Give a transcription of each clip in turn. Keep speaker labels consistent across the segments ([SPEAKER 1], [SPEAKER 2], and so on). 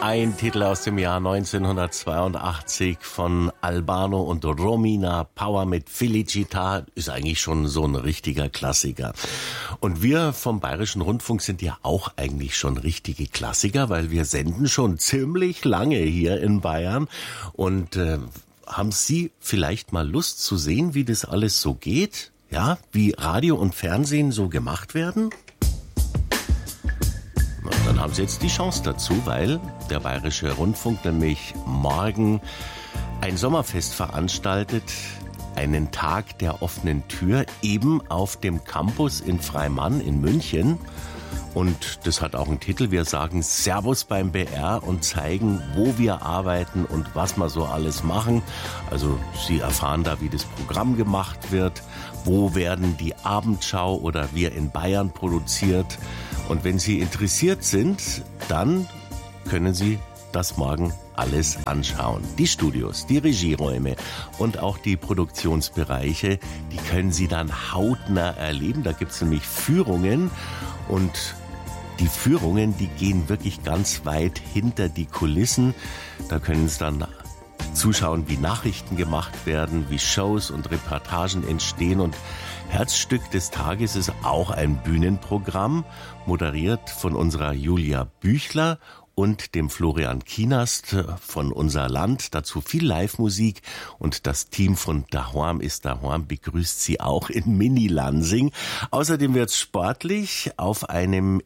[SPEAKER 1] Ein Titel aus dem Jahr 1982 von Albano und Romina Power mit Felicita ist eigentlich schon so ein richtiger Klassiker. Und wir vom Bayerischen Rundfunk sind ja auch eigentlich schon richtige Klassiker, weil wir senden schon ziemlich lange hier in Bayern. Und haben Sie vielleicht mal Lust zu sehen, wie das alles so geht? Ja, wie Radio und Fernsehen so gemacht werden? Dann haben Sie jetzt die Chance dazu, weil der Bayerische Rundfunk nämlich morgen ein Sommerfest veranstaltet, einen Tag der offenen Tür, eben auf dem Campus in Freimann in München. Und das hat auch einen Titel, wir sagen Servus beim BR und zeigen, wo wir arbeiten und was wir so alles machen. Also Sie erfahren da, wie das Programm gemacht wird, wo werden die Abendschau oder Wir in Bayern produziert. Und wenn Sie interessiert sind, dann können Sie das morgen alles anschauen. Die Studios, die Regieräume und auch die Produktionsbereiche, die können Sie dann hautnah erleben. Da gibt es nämlich Führungen und die Führungen, die gehen wirklich ganz weit hinter die Kulissen. Da können Sie dann zuschauen, wie Nachrichten gemacht werden, wie Shows und Reportagen entstehen. Und Herzstück des Tages ist auch ein Bühnenprogramm, moderiert von unserer Julia Büchler und dem Florian Kienast von Unser Land. Dazu viel Live-Musik und das Team von Daheim ist Daheim begrüßt Sie auch in Mini-Lansing. Außerdem wird's sportlich auf einem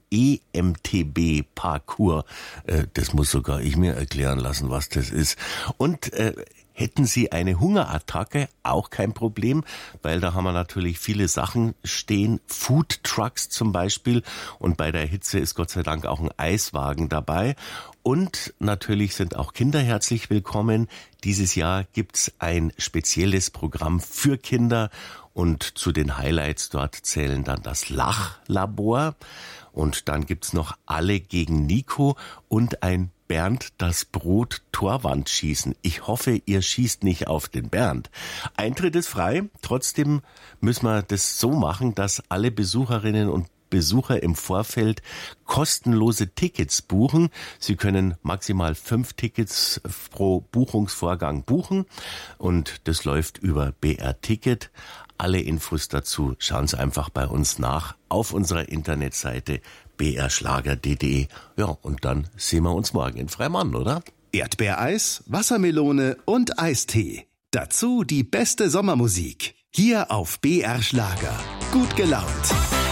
[SPEAKER 1] EMTB-Parcours. Das muss sogar ich mir erklären lassen, was das ist. Und hätten Sie eine Hungerattacke, auch kein Problem, weil da haben wir natürlich viele Sachen stehen, Food Trucks zum Beispiel, und bei der Hitze ist Gott sei Dank auch ein Eiswagen dabei. Und natürlich sind auch Kinder herzlich willkommen. Dieses Jahr gibt's ein spezielles Programm für Kinder und zu den Highlights dort zählen dann das Lachlabor und dann gibt's noch Alle gegen Nico und ein Bernd das Brot Torwandschießen. Ich hoffe, ihr schießt nicht auf den Bernd. Eintritt ist frei. Trotzdem müssen wir das so machen, dass alle Besucherinnen und Besucher im Vorfeld kostenlose Tickets buchen. Sie können maximal 5 Tickets pro Buchungsvorgang buchen und das läuft über BR Ticket. Alle Infos dazu schauen Sie einfach bei uns nach auf unserer Internetseite brschlager.de. Ja, und dann sehen wir uns morgen in Freimann, oder?
[SPEAKER 2] Erdbeereis, Wassermelone und Eistee. Dazu die beste Sommermusik. Hier auf BR Schlager. Gut gelaunt.